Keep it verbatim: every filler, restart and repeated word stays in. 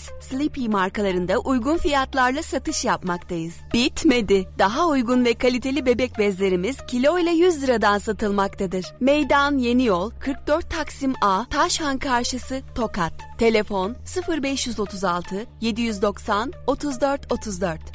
Kids, Sleepy markalarında uygun fiyatlarla satış yapmaktayız. Bitmedi. Daha uygun ve kaliteli bebek bezlerimiz kilo ile yüz liradan satılmaktadır. Meydan Yeniyol, kırk dört Taksim A, Taşhan Karşısı, Tokat. Telefon sıfır beş otuz altı yedi doksan otuz dört otuz dört.